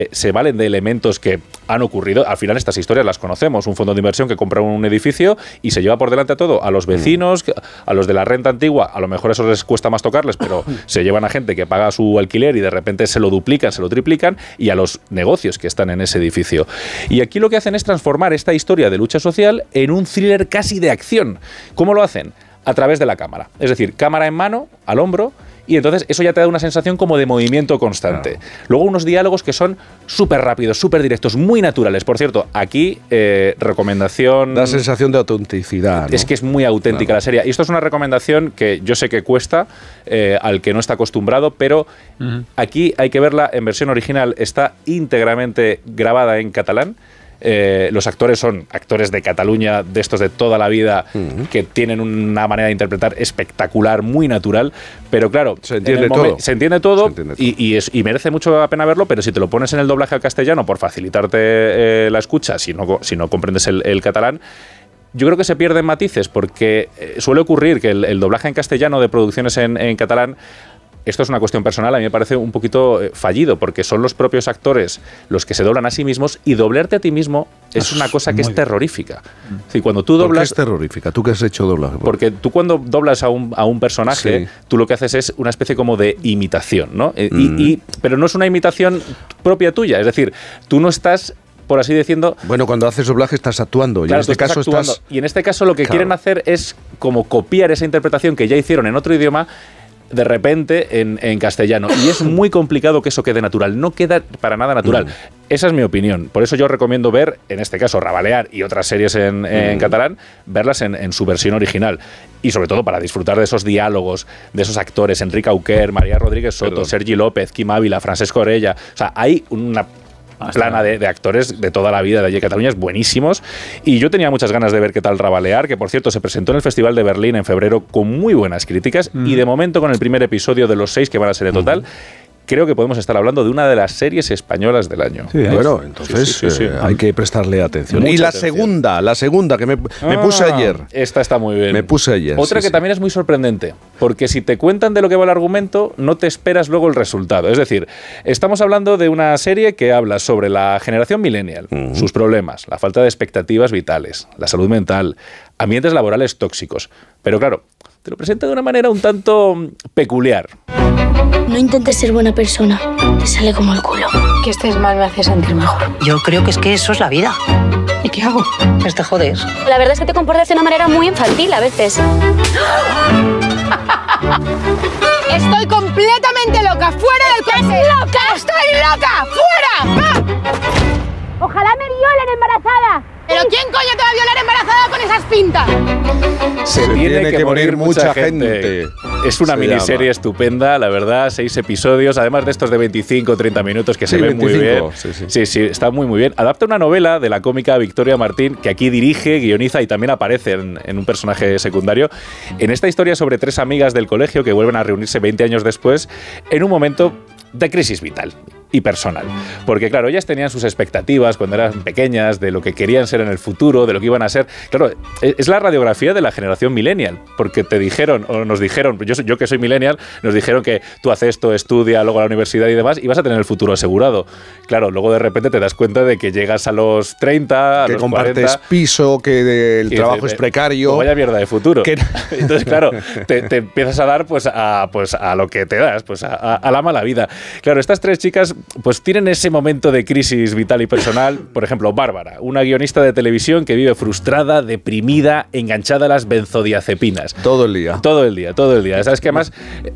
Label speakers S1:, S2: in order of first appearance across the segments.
S1: se valen de elementos que han ocurrido. Al final estas historias las conocemos. Un fondo de inversión que compra un edificio y se lleva por delante a todo, a los vecinos, a los de la renta antigua. A lo mejor eso les cuesta más tocarles, pero se llevan a gente que paga su alquiler y de repente se lo duplican, se lo triplican, y a los negocios que están en ese edificio. Y aquí lo que hacen es transformar esta historia de lucha social en un thriller casi de acción. ¿Cómo lo hacen? A través de la cámara. Es decir, cámara en mano, al hombro, y entonces eso ya te da una sensación como de movimiento constante. Luego unos diálogos que son súper rápidos, súper directos, muy naturales. Por cierto, aquí, recomendación...
S2: Da sensación de autenticidad, ¿no?
S1: Es que es muy auténtica la serie. Y esto es una recomendación que yo sé que cuesta al que no está acostumbrado, pero aquí hay que verla en versión original. Está íntegramente grabada en catalán. Los actores son actores de Cataluña, de estos de toda la vida, que tienen una manera de interpretar espectacular, muy natural, pero claro, se entiende todo y merece mucho la pena verlo, pero si te lo pones en el doblaje al castellano por facilitarte la escucha, si no comprendes el catalán, yo creo que se pierden matices, porque suele ocurrir que el doblaje en castellano de producciones en catalán, esto es una cuestión personal, a mí me parece un poquito fallido, porque son los propios actores los que se doblan a sí mismos, y doblarte a ti mismo es una cosa que es terrorífica. Sí, cuando tú doblas,
S2: ¿por qué es terrorífica? ¿Tú qué has hecho doblaje?
S1: Porque tú cuando doblas a un personaje, tú lo que haces es una especie como de imitación, ¿no? Pero no es una imitación propia tuya, es decir, tú no estás, por así decirlo...
S2: Bueno, cuando haces doblaje estás actuando,
S1: claro,
S2: y en este caso estás...
S1: Y en este caso lo que quieren hacer es como copiar esa interpretación que ya hicieron en otro idioma, de repente en castellano, y es muy complicado que eso quede natural, no queda para nada natural. Esa es mi opinión, por eso yo recomiendo ver, en este caso Rabalear y otras series en catalán, verlas en su versión original, y sobre todo para disfrutar de esos diálogos, de esos actores, Enrique Auquer, María Rodríguez Soto, Sergi López, Quim Ávila, Francesco Orella. O sea, hay una plana de actores de toda la vida de allí de Cataluña, es buenísimos, y yo tenía muchas ganas de ver qué tal Rabalear, que por cierto se presentó en el Festival de Berlín en febrero con muy buenas críticas, y de momento con el primer episodio de los 6 que van a ser en total, creo que podemos estar hablando de una de las series españolas del año.
S2: Sí, bueno, entonces hay que prestarle atención.
S1: Mucha
S2: y la
S1: atención.
S2: segunda que me puse ayer.
S1: Esta está muy bien.
S2: Me puse ayer.
S1: Otra que también es muy sorprendente, porque si te cuentan de lo que va el argumento, no te esperas luego el resultado. Es decir, estamos hablando de una serie que habla sobre la generación millennial, sus problemas, la falta de expectativas vitales, la salud mental, ambientes laborales tóxicos. Pero claro, te lo presenta de una manera un tanto peculiar.
S3: No intentes ser buena persona, te sale como el culo.
S4: Que estés mal me hace sentir mejor.
S5: Yo creo que es que eso es la vida.
S4: ¿Y qué hago?
S5: Pues te jodes.
S3: La verdad es que te comportas de una manera muy infantil a veces.
S4: Estoy completamente loca, fuera del coche. ¡Loca! ¡Estoy loca! ¡Fuera!
S3: Ojalá me violen embarazada.
S4: ¿Pero quién coño te va a violar embarazada con esas pintas?
S1: Se tiene que morir mucha gente. Es una miniserie estupenda, la verdad, 6 episodios, además de estos de 25 o 30 minutos que se ven 25, muy bien. Sí, está muy bien. Adapta una novela de la cómica Victoria Martín, que aquí dirige, guioniza y también aparece en un personaje secundario. En esta historia sobre 3 amigas del colegio que vuelven a reunirse 20 años después, en un momento de crisis vital y personal. Porque claro, ellas tenían sus expectativas cuando eran pequeñas de lo que querían ser en el futuro, de lo que iban a ser. Claro, es la radiografía de la generación millennial, porque te dijeron, o nos dijeron, yo que soy millennial, nos dijeron que tú haces esto, estudia, luego a la universidad y demás, y vas a tener el futuro asegurado. Claro, luego de repente te das cuenta de que llegas a los 30, a
S2: que
S1: los
S2: compartes
S1: 40,
S2: piso, que el trabajo es precario.
S1: Vaya mierda de futuro. Entonces, claro, te empiezas a dar pues a lo que te das, pues a la mala vida. Claro, estas 3 chicas pues tienen ese momento de crisis vital y personal. Por ejemplo, Bárbara, una guionista de televisión que vive frustrada, deprimida, enganchada a las benzodiazepinas.
S2: Todo el día.
S1: ¿Sabes que además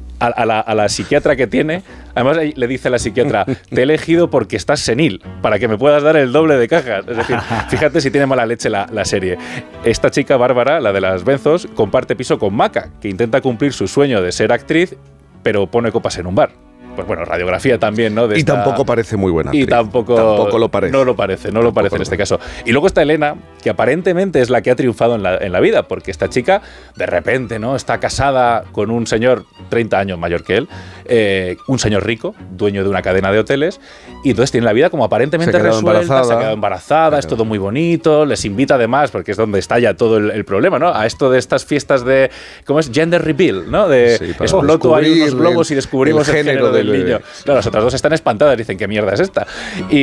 S1: a la psiquiatra que tiene, además le dice a la psiquiatra, te he elegido porque estás senil, para que me puedas dar el doble de cajas? Es decir, fíjate si tiene mala leche la serie. Esta chica, Bárbara, la de las benzos, comparte piso con Maca, que intenta cumplir su sueño de ser actriz, pero pone copas en un bar. Pues bueno, radiografía también, ¿no?
S2: Tampoco parece muy buena actriz.
S1: Y tampoco lo parece. No lo parece en este caso. Y luego está Elena, que aparentemente es la que ha triunfado en la vida, porque esta chica, de repente, ¿no? Está casada con un señor 30 años mayor que él, un señor rico, dueño de una cadena de hoteles, y entonces tiene la vida como aparentemente resuelta, se ha quedado embarazada, es todo muy bonito, les invita además, porque es donde está ya todo el problema, ¿no? A esto de estas fiestas de, ¿cómo es? Gender reveal, ¿no? De exploto ahí unos globos y descubrimos el género del niño. Claro, las otras 2 están espantadas, dicen, ¿qué mierda es esta?